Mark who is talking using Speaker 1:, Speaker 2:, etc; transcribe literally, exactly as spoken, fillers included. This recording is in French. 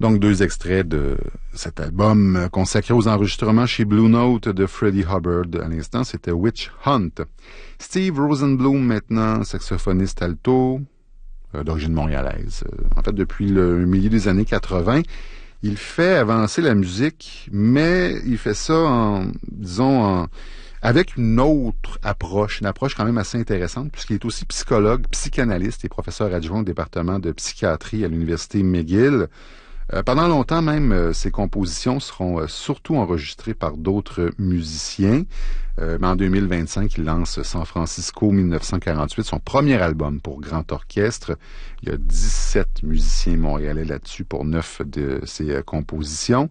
Speaker 1: Donc, deux extraits de cet album consacré aux enregistrements chez Blue Note de Freddie Hubbard. À l'instant, c'était Witch Hunt. Steve Rosenblum, maintenant, saxophoniste alto, euh, d'origine montréalaise. Euh, en fait, depuis le milieu des années quatre-vingts, il fait avancer la musique, mais il fait ça en, disons, en, avec une autre approche, une approche quand même assez intéressante, puisqu'il est aussi psychologue, psychanalyste et professeur adjoint au département de psychiatrie à l'Université McGill. Euh, pendant longtemps même, euh, ses compositions seront euh, surtout enregistrées par d'autres musiciens. Euh, mais en deux mille vingt-cinq, il lance San Francisco dix-neuf cent quarante-huit, son premier album pour grand orchestre. Il y a dix-sept musiciens montréalais là-dessus pour neuf de ses euh, compositions.